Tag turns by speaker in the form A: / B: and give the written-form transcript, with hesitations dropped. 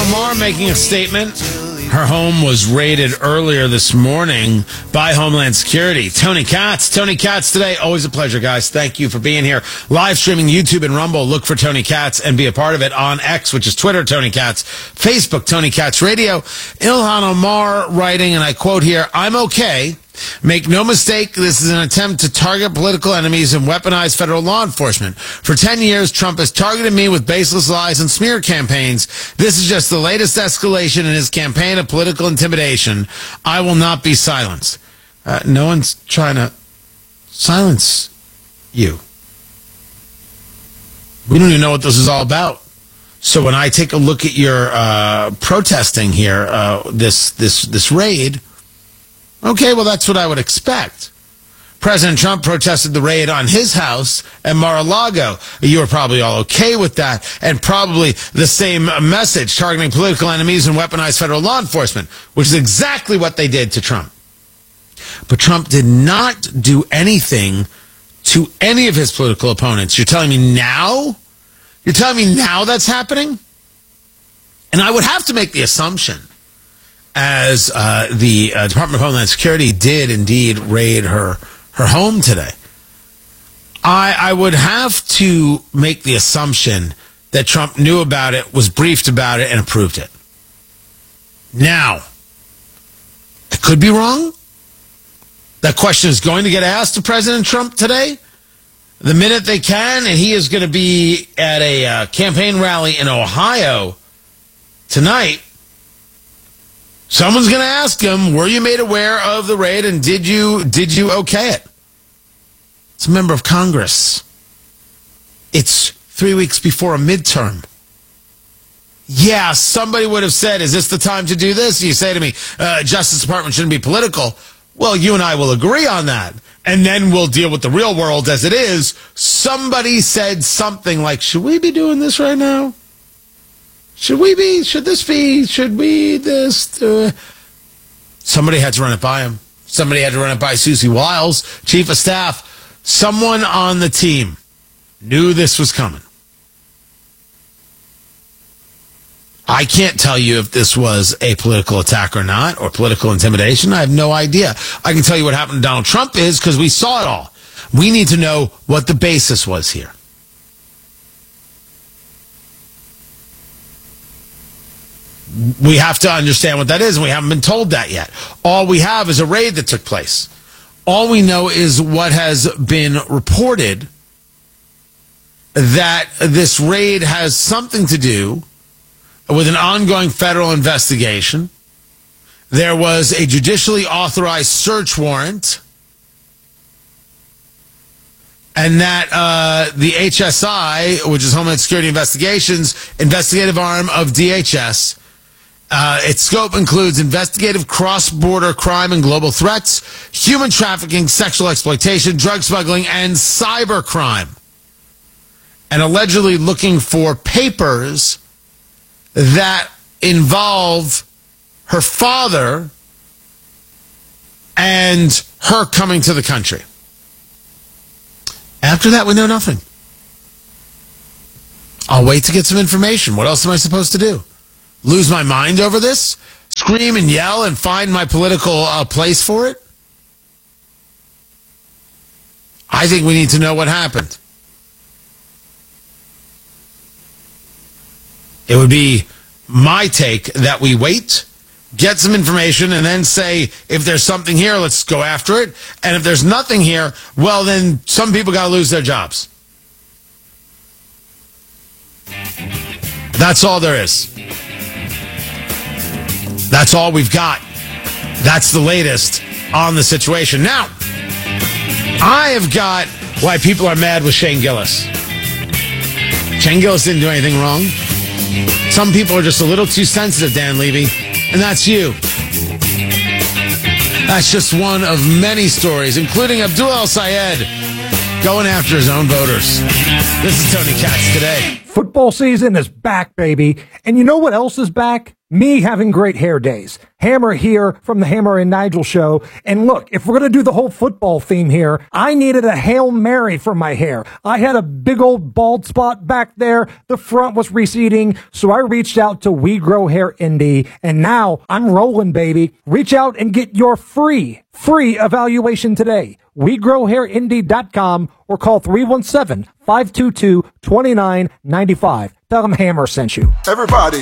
A: Omar making a statement. Her home was raided earlier this morning by Homeland Security. Tony Katz today. Always a pleasure, guys. Thank you for being here. Live streaming YouTube and Rumble. Look for Tony Katz and be a part of it on X, which is Twitter, Tony Katz, Facebook, Tony Katz Radio. Ilhan Omar writing, and I quote here, "I'm okay. Make no mistake, this is an attempt to target political enemies and weaponize federal law enforcement. For 10 years, Trump has targeted me with baseless lies and smear campaigns. This is just the latest escalation in his campaign of political intimidation. I will not be silenced." No one's trying to silence you. We don't even know what this is all about. So when I take a look at your protesting here, this raid, okay, well, that's what I would expect. President Trump protested the raid on his house at Mar-a-Lago. You were probably all okay with that, and probably the same message, targeting political enemies and weaponized federal law enforcement, which is exactly what they did to Trump. But Trump did not do anything to any of his political opponents. You're telling me now? You're telling me now that's happening? And I would have to make the assumption, as the Department of Homeland Security did indeed raid her home today, I would have to make the assumption that Trump knew about it, was briefed about it, and approved it. Now, I could be wrong. That question is going to get asked to President Trump today, the minute they can, and he is going to be at a campaign rally in Ohio tonight. Someone's going to ask him, were you made aware of the raid, and did you okay it? It's a member of Congress. It's 3 weeks before a midterm. Yeah, somebody would have said, is this the time to do this? You say to me, Justice Department shouldn't be political. Well, you and I will agree on that. And then we'll deal with the real world as it is. Somebody said something like, should we be doing this right now? Should we this? Somebody had to run it by him. Somebody had to run it by Susie Wiles, chief of staff. Someone on the team knew this was coming. I can't tell you if this was a political attack or not, or political intimidation. I have no idea. I can tell you what happened to Donald Trump is, because we saw it all. We need to know what the basis was here. We have to understand what that is, and we haven't been told that yet. All we have is a raid that took place. All we know is what has been reported, that this raid has something to do with an ongoing federal investigation. There was a judicially authorized search warrant, and that the HSI, which is Homeland Security Investigations, investigative arm of DHS, its scope includes investigative cross-border crime and global threats, human trafficking, sexual exploitation, drug smuggling, and cyber crime. And allegedly looking for papers that involve her father and her coming to the country. After that, we know nothing. I'll wait to get some information. What else am I supposed to do? Lose my mind over this? Scream and yell and find my political place for it? I think we need to know what happened. It would be my take that we wait, get some information, and then say, if there's something here, let's go after it. And if there's nothing here, well, then some people got to lose their jobs. That's all there is. That's all we've got. That's the latest on the situation. Now, I have got why people are mad with Shane Gillis. Shane Gillis didn't do anything wrong. Some people are just a little too sensitive, Dan Levy, and that's you. That's just one of many stories, including Abdul El Sayed going after his own voters. This is Tony Katz Today.
B: Football season is back, baby. And you know what else is back? Me having great hair days. Hammer here from the Hammer and Nigel show. And look, if we're going to do the whole football theme here, I needed a Hail Mary for my hair. I had a big old bald spot back there. The front was receding. So I reached out to We Grow Hair Indy. And now I'm rolling, baby. Reach out and get your free evaluation today. WeGrowHairIndy.com or call 317-522-2995. Tell them Hammer sent you.
C: Everybody.